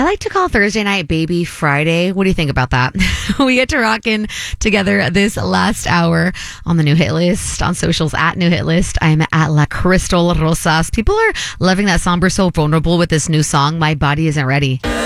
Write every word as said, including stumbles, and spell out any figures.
I like to call Thursday night Baby Friday. What do you think about that? We get to rock in together this last hour on the New Hit List, on socials at New Hit List. I'm at La Crystal Rosas. People are loving that song. We're so vulnerable with this new song, My Body Isn't Ready.